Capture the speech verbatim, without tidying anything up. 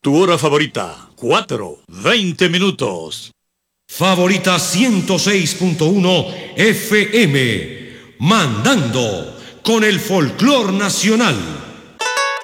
Tu hora favorita, cuatro, veinte minutos. Favorita ciento seis punto uno F M, mandando con el folclor nacional.